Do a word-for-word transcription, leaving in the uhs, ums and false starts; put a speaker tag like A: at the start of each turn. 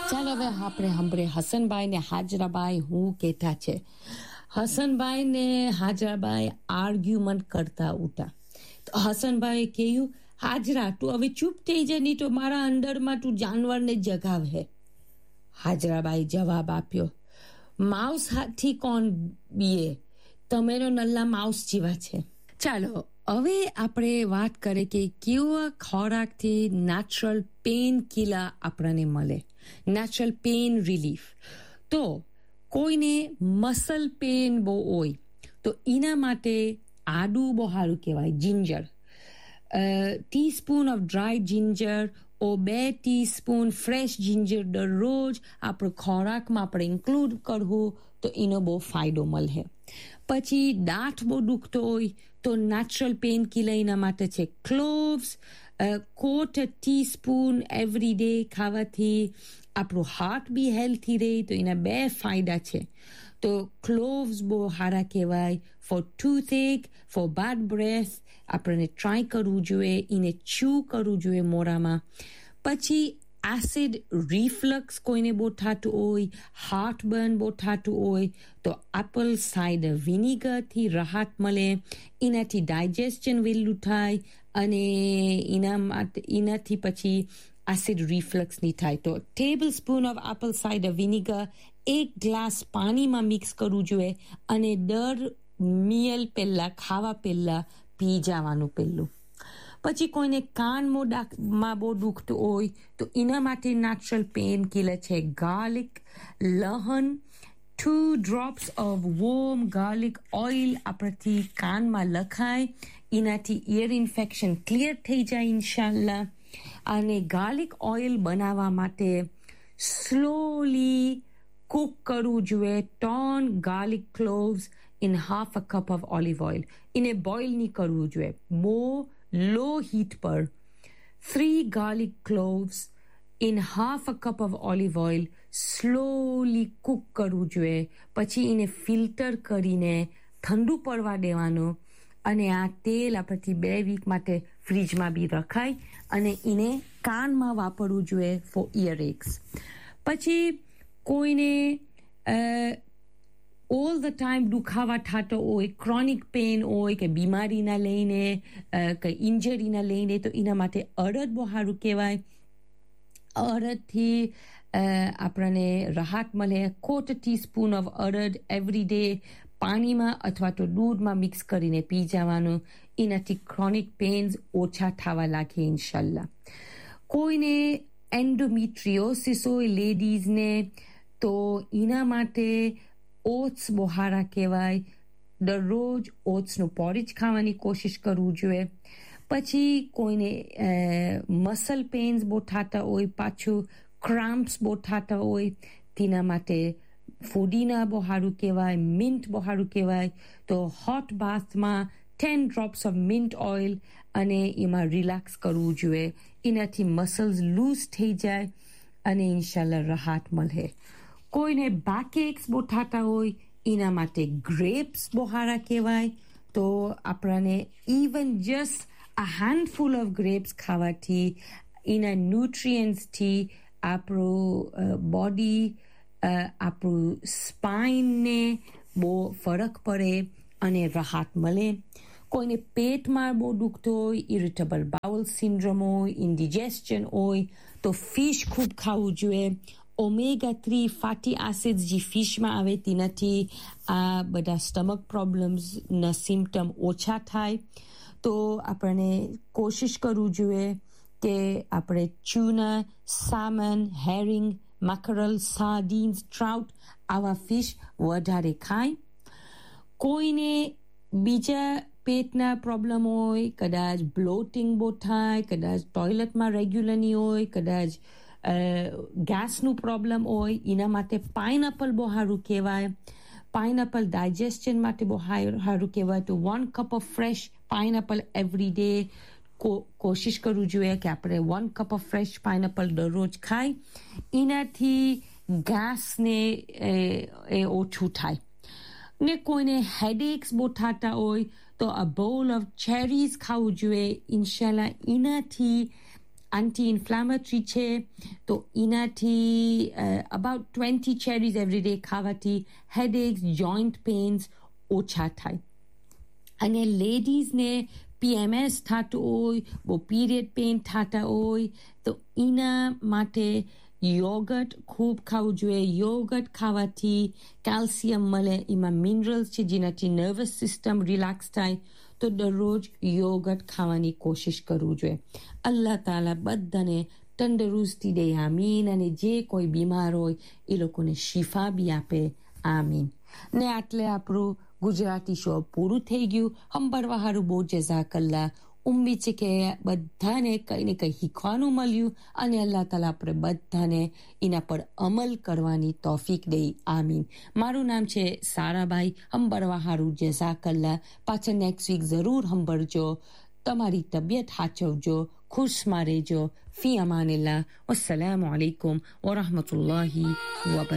A: ચાલો હવે આપણે સાંભળે હસનભાઈ ને હાજરાબાઈ હું કહેતા છે. હસનભાઈ ને હાજરાબાઈ આર્ગ્યુમેન્ટ કરતા ઉઠા તો હસનભાઈ કહ્યું, હાજરા તું હવે ચૂપ થઈ જાય, નહીં તો મારા અંદરમાં તું જાનવરને જગાવે. હાજરાબાઈ જવાબ આપ્યો, માઉસ હાથી કોણ બીએ, તમેનો નલ્લા માઉસ જેવા છે. ચાલો હવે આપણે વાત કરીએ કે કેવા ખોરાકથી નેચરલ પેઇન કિલર આપણને મળે, નેચરલ પેઇન રિલીફ. તો કોઈને મસલ પેઇન બહુ હોય તો એના માટે આદુ બહુ સારું કહેવાય, ginger. Teaspoon of dry ginger ઓ બે ટીસ્પૂન ફ્રેશ જિંજર દરરોજ આપણો ખોરાકમાં આપણે ઇન્ક્લુડ કરવું તો એનો બહુ ફાયદો મળે. પછી દાંત બહુ દુખતો હોય તો નેચરલ પેઇન કિલર એના માટે છે ક્લોવ્સ. કોટ ટીસ્પૂન એવરી ડે ખાવાથી આપણું હાર્ટ બી હેલ્થી રહે, તો એના બે ફાયદા છે. તો ક્લોવ્સ બહુ સારા કહેવાય ફોર ટૂથેક, ફોર બેડ બ્રેથ. આપણને ટ્રાય કરવું જોઈએ, એને ચૂ કરવું જોઈએ મોઢામાં. પછી એસિડ રિફ્લક્સ કોઈને બહુ થતું હોય, હાર્ટ બર્ન બહુ થતું હોય તો એપલ સાઇડર વિનેગરથી રાહત મળે. એનાથી ડાયજેસ્શન વહેલું થાય અને એના માટે એનાથી પછી એસિડ રિફ્લક્સ નહીં થાય. તો table spoon of Apple cider vinegar એક ગ્લાસ પાણીમાં મિક્સ કરવું જોઈએ અને દર મીલ પહેલાં, ખાવા પહેલાં પી જવાનું પહેલું. પછી કોઈને કાનમાં બહુ દુખતું હોય તો એના માટે નેચરલ પેઇન કિલર છે garlic, લહન. Two drops of warm garlic oil આપણાથી કાનમાં લખાય, એનાથી ઇયર ઇન્ફેક્શન ક્લિયર થઈ જાય ઇન્શાલ્લાહ. અને ગાર્લિક ઓઇલ બનાવવા માટે સ્લોલી કુક કરવું જોઈએ. Turn garlic ક્લોવ્સ in half a cup of olive oil. એને બોઇલ નહીં કરવું જોઈએ, બહુ લો હીટ પર. Three garlic ક્લોવ્સ in half a cup of olive oil slowly Cook કરવું જોઈએ. પછી એને ફિલ્ટર કરીને ઠંડુ પડવા દેવાનું અને આ તેલ આપણથી બે વીક માટે ફ્રીજમાં બી રખાય અને એને કાનમાં વાપરવું જોઈએ ફોર ઇયર એક્સ. પછી કોઈને ઓલ ધ ટાઈમ દુખાવા થતો હોય, ક્રોનિક પેઇન હોય કે બીમારીના લઈને કે ઇન્જરીના લઈને, તો એના માટે અડદ બહુ સારું કહેવાય. અડદથી આપણને રાહત મળે. ક્વોર્ટર ટીસ્પૂન ઓફ અડદ એવરી ડે પાણીમાં અથવા તો દૂધમાં મિક્સ કરીને પી જવાનું. એનાથી ક્રોનિક પેઇન્સ ઓછા થવા લાગે ઇન્શાલ્લાહ. કોઈને એન્ડોમેટ્રિયોસિસ હોય લેડીઝને તો એના માટે ઓટ્સ બહુ સારા કહેવાય. દરરોજ ઓટ્સનું પોરીજ ખાવાની કોશિશ કરવું જોઈએ. પછી કોઈને મસલ પેઇન્સ બહુ થતા હોય, પાછું ક્રામ્પ્સ બહુ થતા હોય, તેના માટે ફુદીના બહુ સારું કહેવાય, મિન્ટ બહુ સારું કહેવાય. તો hot બાથમાં ten drops of mint oil અને એમાં રિલેક્સ કરવું જોઈએ. એનાથી મસલ્સ લૂઝ થઈ જાય અને ઇન્શાલ્લાહ રાહત મળે. કોઈને બેક એક્સ બહુ થતા હોય એના માટે ગ્રેપ્સ બહુ સારા કહેવાય. તો આપણને even just a હેન્ડફુલ of grapes ખાવાથી એના ન્યુટ્રિયન્ટ્સથી આપણું બોડી, આપણું સ્પાઇનને બહુ ફરક પડે અને રાહત મળે. કોઈને પેટમાં બહુ દુખતો હોય, ઇરિટેબલ બાઉલ સિન્ડ્રોમ હોય, ઇન્ડિજેસ્શન હોય તો ફિશ ખૂબ ખાવું જોઈએ. ઓમેગા થ્રી ફેટી એસિડ્સ જે ફિશમાં આવે તેનાથી આ બધા સ્ટમક પ્રોબ્લેમ્સના સિમ્ટમ ઓછા થાય. તો આપણને કોશિશ કરવું જોઈએ કે આપણે ટ્યુના, સામન, હેરિંગ, મેકરલ, સાર્ડિન્સ, ટ્રાઉટ આવા ફિશ વધારે ખાય. કોઈને બીજા પેટના પ્રોબ્લેમ હોય, કદાચ બ્લોટિંગ બહુ થાય, કદાચ ટોયલેટમાં રેગ્યુલર નહીં હોય, કદાચ ગેસનું પ્રોબ્લેમ હોય, એના માટે પાઇનએપલ બહુ સારું કહેવાય. પાઇનએપલ ડાયજેસ્શન માટે બહુ સારું કહેવાય. તો one cup of fresh pineapple every day કોશિશ કરવું જોઈએ કે આપણે one cup of fresh pineapple દરરોજ ખાય. એનાથી ગેસને એ ઓછું થાય. ને કોઈને હેડેક્સ બહુ થતા હોય તો અ બાઉલ ઓફ ચેરીઝ ખાવું જોઈએ ઇન્શાલ્લાહ. એનાથી એન્ટી ઇન્ફ્લામેટરી છે તો એનાથી અબાઉટ ટ્વેન્ટી ચેરીઝ એવરી ડે ખાવાથી હેડેક્સ જોઈન્ટ પેન્સ ઓછા થાય. અને લેડીઝને પીએમએસ થતું હોય, બહુ પીરિયડ પેઇન થતા હોય તો એના માટે યોગર્ટ ખૂબ ખાવું જોઈએ. યોગર્ટ ખાવાથી કેલ્શિયમ મળે, એમાં મિનરલ્સ છે જેનાથી નર્વસ સિસ્ટમ રિલેક્સ થાય. તો દરરોજ યોગર્ટ ખાવાની કોશિશ કરવું જોઈએ. અલ્લાહ તાલા બધાને તંદુરસ્તી દે, આમીન. અને જે કોઈ બીમાર હોય એ લોકોને શિફા બી આપે, આમીન. ને આટલે આપણું ગુજરાતી શો પૂરું થઈ ગયું. સાંભળવા સારું બહુ જઝાકલ્લા. ઉમ્મીદ છે કે બધાને કંઈ ને કંઈ શીખવાનું મળ્યું અને અલ્લાહ તાલા આપણે બધાને એના પર અમલ કરવાની તોફીક દે, આમીન. મારું નામ છે સારાભાઈ. સાંભળવા સારું જઝાકલ્લા. પાછા નેક્સ્ટ વીક જરૂર સાંભળજો. તમારી તબિયત સાચવજો, ખુશમાં રહેજો. ફી અમાનિલ્લાહ. વસ્સલામુ અલૈકુમ વરહમતુલ્લાહી વબરકાતુહુ.